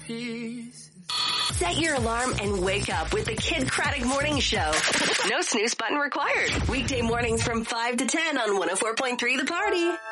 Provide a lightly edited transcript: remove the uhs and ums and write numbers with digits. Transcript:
pieces. Set your alarm and wake up with the Kid Craddock Morning Show. No snooze button required. Weekday mornings from 5 to 10 on 104.3 The Party.